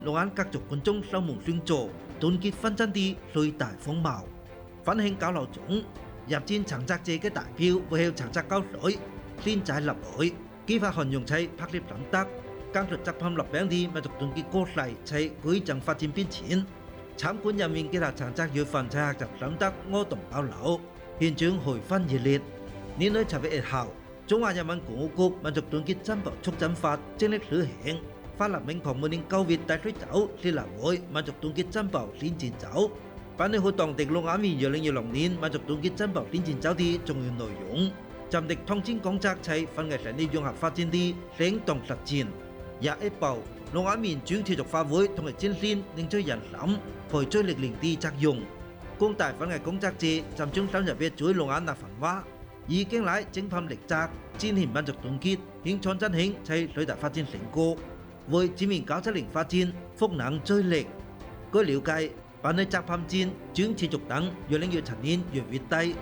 六眼各族群眾守門相助，團結奮戰的最大風貌。反慶交流中，入戰長澤者嘅代表會向長澤交水，先在立來，激發韓用砌拍攝諗得，更述集合立餅的民族團結歌勢，砌舉證發展變遷。參觀人員結合長澤要份砌學習諗得柯動交流，現場氣氛熱烈。年內7月1號，中華人民共和國民族團結珍寶促進法正式實行。法律明確每年9月大水走是立會民族團結珍寶練戰走，辦理活動的六眼面2016年民族團結珍寶練戰走的重要內容，針對統戰工作砌分藝實力融合發展的領導實踐，也一步六眼面將持續發揮同埋展現凝聚人心、匯聚力量的作用。廣大分藝工作者集中深入別在六眼那文化，已經來整合力責，展現民族團結、興創振興砌最大發展成果。為全面970發展賦能追力。據了解，辦理集合戰將持續等2017年2月底。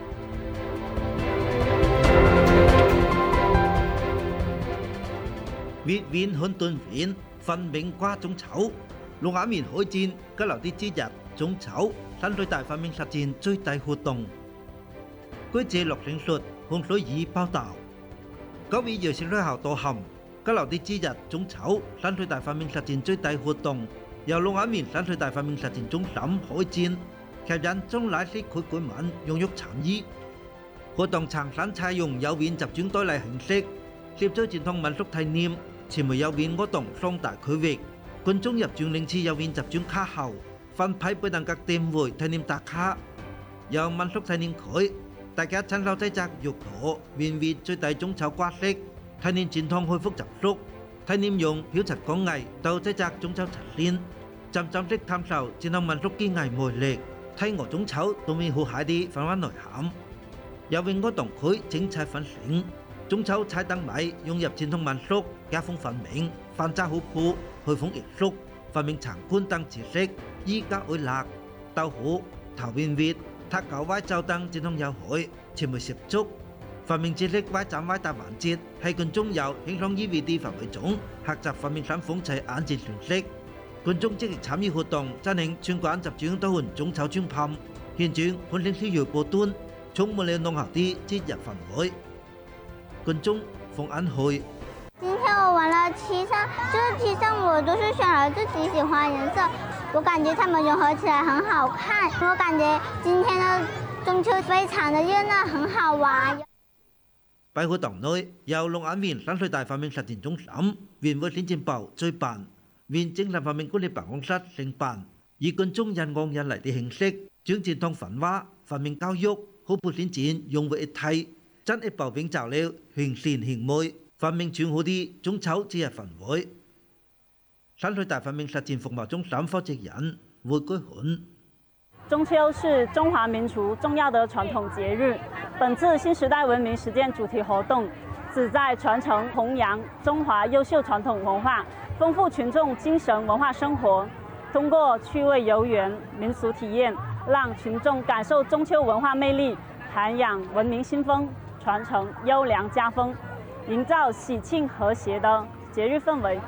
月圓漢頓圓，分明掛中秋。六眼面開戰，交流的節日中秋，新最大分明實踐最大活動。據謝樂成述，洪水已報道。9月26號到冚。交流的節日中秋，新最大分明實踐最大活動，由六眼面新最大分明實踐中心開展，吸引中乃市區居民踴躍參與。活動呈現採用有面集中對例形式，攝取傳統民俗體驗，傳媒有面活動雙大區域，觀眾入場領取有面集中卡後，分派不同各店會體驗打卡，由民俗體驗區，大家親手製作玉陀、面面最大中秋掛飾。體驗傳統恢復習俗，體驗用漂漆工藝到製作中秋陳列，漸漸式探索傳統民俗技藝魅力，睇我中秋都未好下啲文化內涵。有邊個同區精彩分享，中秋彩燈謎融入傳統民俗，家風分明，繁雜好酷，去風藝術，分明長官等知識，依家愛辣，豆腐、頭面月、塔狗歪周等傳統有海，全部涉足。分明知識歪站歪大環節，係觀眾由輕鬆意味的範圍中學習分明新風齊眼前常識。觀眾積極參與活動，真令全館集中到換中秋專拍，現場歡聲笑語不斷，充滿了濃厚的節日氛圍。觀眾馮安慧： 今天我玩了7場，就是7場我都是選了自己喜歡顏色，我感覺他們融合起來很好看，我感覺今天的中秋非常的熱鬧，很好玩。 該活動內由六眼面新最大分明實踐中心、園會練戰部追辦，面精神分明管理辦公室承辦，以觀眾人往人嚟的形式，將傳統文化、分明教育、好普練戰融為一體，真一步並就了形善形美，分明全好的中秋節日氛圍。新最大分明實踐服務中心負責人胡居煥： 中秋是中華民族重要的傳統節日。本次新時代文明實踐主題活動，旨在傳承弘揚中華優秀傳統文化，豐富群眾精神文化生活。通過趣味遊園、民俗體驗，讓群眾感受中秋文化魅力，涵養文明新風，傳承優良家風，營造喜慶和諧的節日氛圍。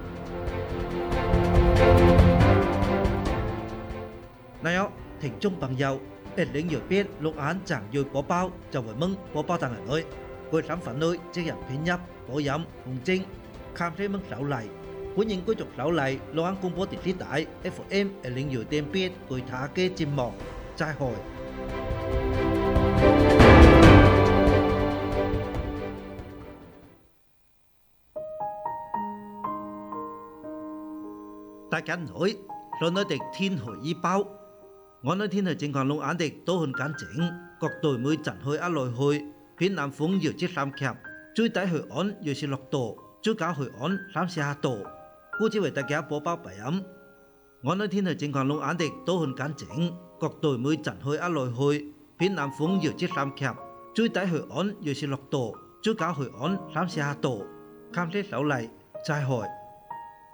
那有聽眾朋友。106biết六眼chẳng dồi bỏ bao cho với mừng bỏ bao tàng ở nơi với sản phẩm nơi chế nhập phiên nhập bỏ dẫm hùng trinh khám thế mừng sáu lại của những quý trục sáu lại六眼công bố tiền lý tại FM 106點8người thả kế chim mọc trai hồi大家nói rồi nói được thiên hồi y báo. Ngõ nói thiên thời chính còn lông án địch tốt hơn cán chính, cọc tuổi mới chẳng hơi á lòi hồi, phía nam phúng nhiều chiếc làm kẹp, chui tái hồi ón nhiều xì lọc tổ, chui cá hồi ón làm xì hà tổ, cú chỉ về ta kéo bố bao bảy ấm. Ngõ nói thiên thời chính còn lông án địch tốt hơn cán chính, cọc tuổi mới chẳng hơi á lòi hồi, phía nam phúng nhiều chiếc làm kẹp, chui tái hồi ón nhiều xì lọc tổ, chui cá hồi ón làm xì hà tổ, khám thế sáu lại, trai hỏi.